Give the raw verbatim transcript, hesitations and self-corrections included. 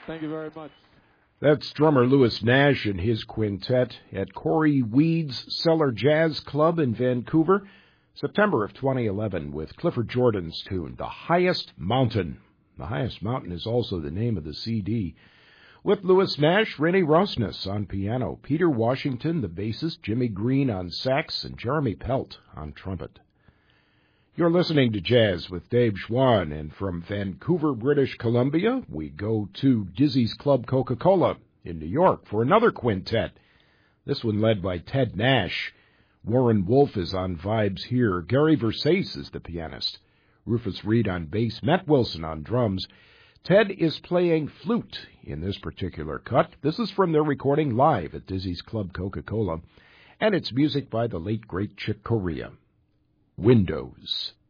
Thank you very much. That's drummer Louis Nash and his quintet at Corey Weed's Cellar Jazz Club in Vancouver, September of twenty eleven, with Clifford Jordan's tune, The Highest Mountain. The Highest Mountain is also the name of the C D. With Louis Nash, Rennie Rosnes on piano, Peter Washington, the bassist, Jimmy Green on sax, and Jeremy Pelt on trumpet. You're listening to Jazz with Dave Schwann, and from Vancouver, British Columbia, we go to Dizzy's Club Coca-Cola in New York for another quintet. This one led by Ted Nash. Warren Wolf is on vibes here. Gary Versace is the pianist. Rufus Reed on bass. Matt Wilson on drums. Ted is playing flute in this particular cut. This is from their recording live at Dizzy's Club Coca-Cola, and it's music by the late, great Chick Corea. Windows.